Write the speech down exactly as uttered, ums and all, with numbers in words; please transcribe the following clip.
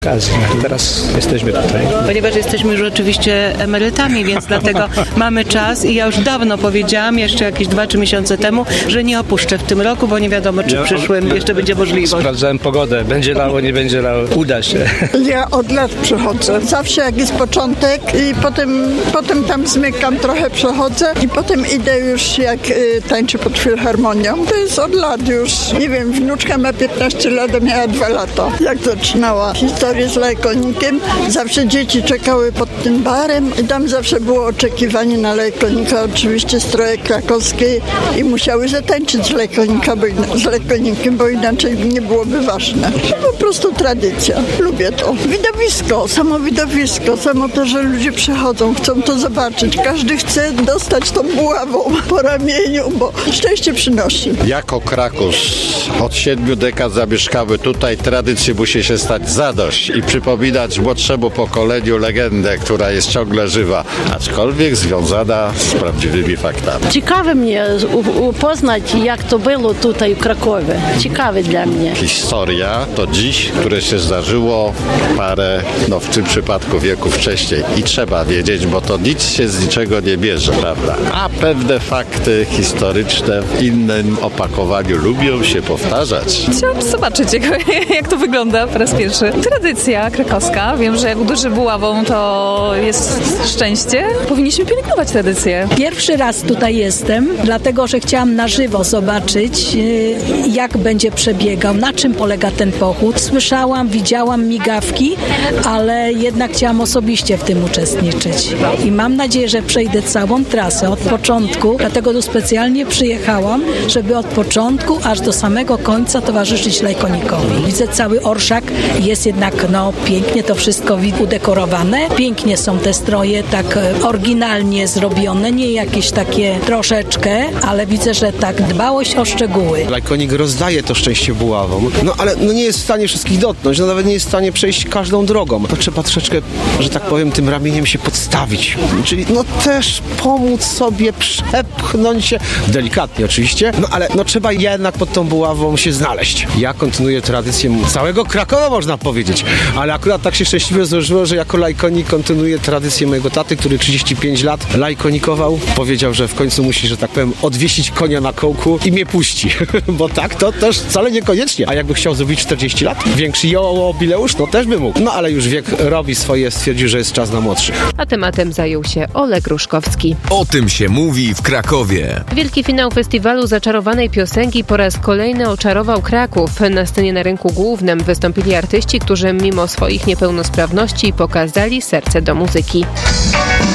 okazji. Teraz jesteśmy tutaj. Ponieważ jesteśmy już oczywiście emerytami, więc dlatego mamy czas i ja już dawno powiedziałam, jeszcze jakieś dwa, trzy miesiące temu, że nie opuszczę w tym roku, bo nie wiadomo, czy w przyszłym jeszcze będzie możliwość. Sprawdzałem pogodę. Będzie lało, nie będzie lało. Uda się. Ja od lat przychodzę. Zawsze jak jest początek i potem, potem tam zmykam, trochę przechodzę i potem idę już jak y, tańczę pod filharmonią. To jest od lat już. Nie wiem, wnuczka ma piętnaście lat, a miała dwa lata. Jak zaczynała historię z Lajkonikiem, zawsze dzieci czekały pod tym barem i tam zawsze było oczekiwanie na Lajkonika, oczywiście stroje krakowskie i musiały zatańczyć z, Lajkonika, bo in- z Lajkonikiem, bo inaczej nie byłoby ważne. Po prostu tradycja. Lubię to. Widowisko, samo widowisko, samo to, że ludzie przychodzą, chcą to zobaczyć. Każdy chce dostać tą buławą po ramieniu, bo szczęście przynosi. Jako Kraków od siedmiu dekad zamieszkały tutaj, tradycji musi się stać zadość i przypominać młodszemu pokoleniu legendę, która jest ciągle żywa, aczkolwiek związana z prawdziwymi faktami. Ciekawe mnie u- poznać, jak to było tutaj w Krakowie. Ciekawe dla mnie. Historia to dziś, które się zdarzyło parę, no w tym przypadku wieku wcześniej i trzeba wiedzieć, bo to nic się z niczego nie bierze, prawda? A pewne fakty historyczne w innym opakowaniu lubią się powtarzać. Chciałam zobaczyć, jak, jak to wygląda po raz pierwszy. Tradycja krakowska. Wiem, że jak uderzy buławą, to jest szczęście. Powinniśmy pielęgnować tradycję. Pierwszy raz tutaj jestem, dlatego że chciałam na żywo zobaczyć, yy, jak będzie przebiegał, na czym polega ten pochód. Słyszałam, widziałam migawki, ale jednak chciałam osobiście w tym uczestniczyć. I mam nadzieję, że przejdę całą trasę od początku, dlatego tu specjalnie przyjechałam, żeby od początku aż do samego końca towarzyszyć Lajkonikowi. Widzę cały orszak, jest jednak no pięknie to wszystko udekorowane. Pięknie są te stroje, tak oryginalnie zrobione, nie jakieś takie troszeczkę, ale widzę, że tak dbałość o szczegóły. Lajkonik rozdaje to szczęście buławą, no ale no nie jest w stanie wszystkich dotknąć, no nawet nie jest w stanie przejść każdą drogą. To trzeba troszeczkę, że tak powiem, tym ramieniem się podstawić. Czyli no też pomóc sobie przepchnąć się, delikatnie oczywiście, no ale no trzeba jednak pod tą buławą się znaleźć. Ja kontynuuję tradycję całego Krakowa, można powiedzieć, ale akurat tak się szczęśliwie złożyło, że jako lajkonik kontynuuję tradycję mojego taty, który trzydzieści pięć lat lajkonikował. Powiedział, że w końcu musi, że tak powiem, odwiesić konia na kołku i mnie puści, bo tak to też wcale niekoniecznie. A jakby chciał zrobić czterdzieści lat, większy jubileusz, to też by mógł. No ale już wiek robi swoje, stwierdził, że jest czas na młodszych. A tematem zajął się Oleg Ruszkowski. O tym się mówi w Krakowie. Wielki finał festiwalu zaczarowanej piosenki po raz kolejny oczarował Kraków. Na scenie na rynku głównym wystąpili artyści, którzy mimo swoich niepełnosprawności pokazali serce do muzyki.